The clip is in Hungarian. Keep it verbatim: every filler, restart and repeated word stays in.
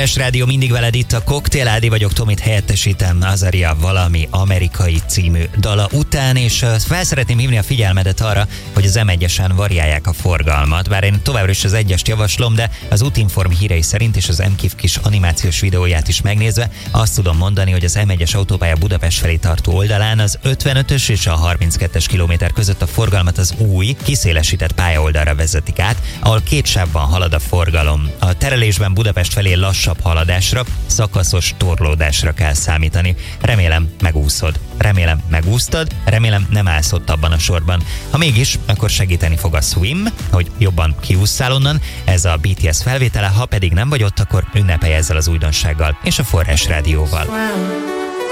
Forrás Rádió, mindig veled itt a Koktél. Ádi vagyok, Tomit helyettesítem Azaria Valami Amerikai című dala után, és fel szeretném hívni a figyelmedet arra, hogy az em egyesen variálják a forgalmat, bár én továbbra is az egyest javaslom, de az Útinform hírei szerint és az em kif kis animációs videóját is megnézve azt tudom mondani, hogy az em egyes autópálya Budapest felé tartó oldalán az ötvenötös és a harminckettes kilométer között a forgalmat az új, kiszélesített pályaoldalra vezetik át, ahol két sávban halad a forgalom. A terelésben Budapest felé lassabb haladásra, szakaszos torlódásra kell számítani. Remélem megúszod. Remélem megúsztad, remélem nem állsz ott abban a sorban. Ha mégis, akkor segíteni fog a Swim, hogy jobban kiússzál onnan, ez a bé té es felvétele, ha pedig nem vagy ott, akkor ünnepelj ezzel az újdonsággal és a Forrás Rádióval.